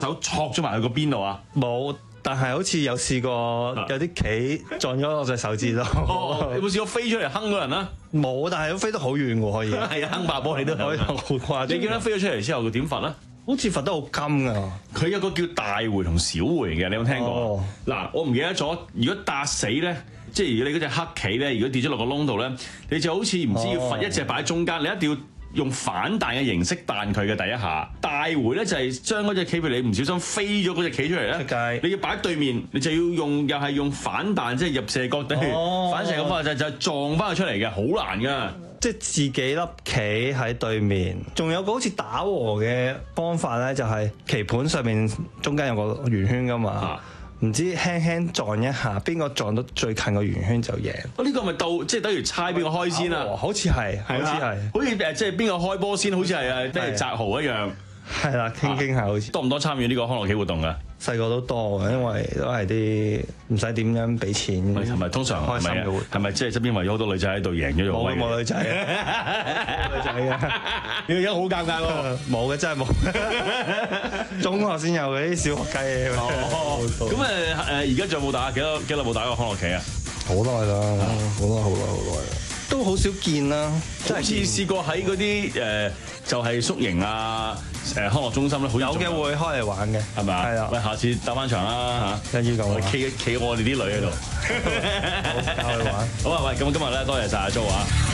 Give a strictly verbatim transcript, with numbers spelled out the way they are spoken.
手戳咗埋去個邊度啊？ 冇，但係好似有試過有啲棋撞咗我隻手指度。 哦，你有冇試過飛出嚟坑嗰人啊？ 冇，但係都飛得好遠喎，可以。 係啊，坑爆波你都可以，好誇張。 你記得飛咗出嚟之後佢點罰啊？ 好似罰得好金啊！ 佢有個叫大回同小回嘅，你有冇聽過？嗱、哦，我唔記得咗。如果笪死咧，即係如果你嗰隻黑棋咧，如果跌咗落個窿度咧，你就好似唔知要罰一隻擺喺中間，哦、你一定要用反彈嘅形式彈佢嘅第一下。大回咧就係將嗰隻棋，譬如你唔小心飛咗嗰隻棋出嚟咧， 界你要擺喺對面，你就要用又係用反彈，即係入射角，等於、哦、反射咁方法就就撞翻佢出嚟嘅，好難㗎。 即係自己粒棋喺對面，仲有個好似打和嘅方法咧，就係棋盤上面中間有個圓圈噶嘛，唔、啊、知輕輕撞一下，邊個撞到最近個圓圈就贏。哦， 呢個咪鬥即係等於猜邊個開先啊？ 好似係，好似係， 好似誒即係邊個開波先，好似係誒即係擲豪一樣。 係啦，傾傾下好似。 多唔多參與呢個康樂棋活動㗎？ 細個都多，因為都係啲唔使點樣俾錢， 係咪通常開心嘅活動？ 係咪即係側邊圍咗好多女仔喺度贏咗咗？ 冇冇女仔，冇女仔嘅， 呢個樣好尷尬喎！ 冇嘅真係冇，中學先有嘅啲小學雞。 咁誒誒，而家仲有冇打？幾多幾耐冇打過康樂棋啊？ 好耐啦，好耐好耐好耐啦，都好少見啦。 好似試過喺嗰啲誒，就係宿營啊。誒康樂中心咧，好有嘅會開嚟玩嘅，係咪啊？係啊！喂， 下次打翻場啦嚇，跟住咁，企企我哋啲女喺度，教佢玩。好啊，喂，咁今日咧多謝晒阿 Jo 啊！